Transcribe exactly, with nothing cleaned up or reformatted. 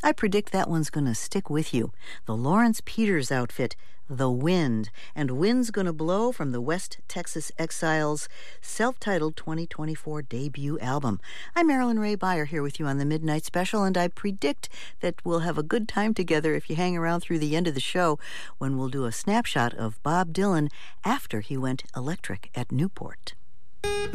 I predict that one's going to stick with you. The Lawrence Peters outfit, The Wind, and Wind's Gonna Blow from the West Texas Exiles' self-titled twenty twenty-four debut album. I'm Marilyn Ray Beyer here with you on the Midnight Special, and I predict that we'll have a good time together if you hang around through the end of the show when we'll do a snapshot of Bob Dylan after he went electric at Newport.